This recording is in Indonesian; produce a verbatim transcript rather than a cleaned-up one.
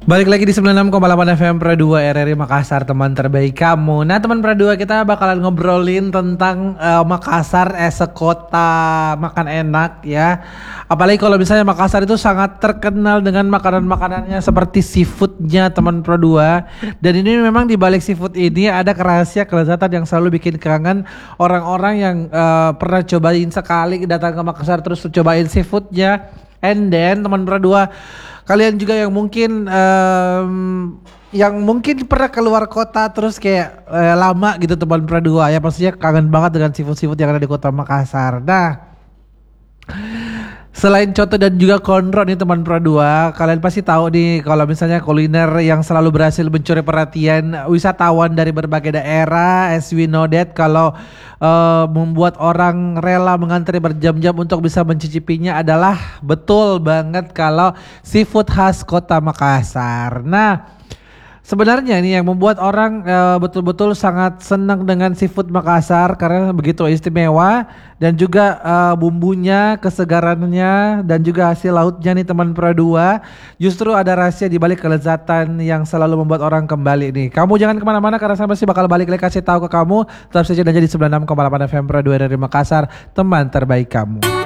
Balik lagi di sembilan puluh enam koma delapan F M Pro dua R R I Makassar, teman terbaik kamu. Nah teman Pro dua, kita bakalan ngobrolin tentang uh, Makassar as a kota makan enak ya. Apalagi kalau misalnya Makassar itu sangat terkenal dengan makanan-makanannya seperti seafoodnya teman Pro dua. Dan ini memang di balik seafood ini ada rahasia kelezatan yang selalu bikin kangen orang-orang yang uh, pernah cobain sekali datang ke Makassar terus cobain seafoodnya. And then teman Pro dua, kalian juga yang mungkin um, yang mungkin pernah keluar kota terus kayak uh, lama gitu teman Pro dua ya, pastinya kangen banget dengan seafood-seafood yang ada di kota Makassar. Nah, selain coto dan juga konro nih teman Pro dua, kalian pasti tahu nih kalau misalnya kuliner yang selalu berhasil mencuri perhatian wisatawan dari berbagai daerah, as we know that, kalau uh, membuat orang rela mengantri berjam-jam untuk bisa mencicipinya adalah betul banget kalau seafood khas kota Makassar. Nah, sebenarnya ini yang membuat orang uh, betul-betul sangat senang dengan seafood Makassar karena begitu istimewa dan juga uh, bumbunya, kesegarannya dan juga hasil lautnya nih teman Pro dua. Justru ada rahasia di balik kelezatan yang selalu membuat orang kembali nih. Kamu jangan kemana-mana karena saya masih bakal balik lagi kasih tahu ke kamu. Tetap saja dan jadi sembilan puluh enam koma delapan F M Pro dua dari Makassar, teman terbaik kamu.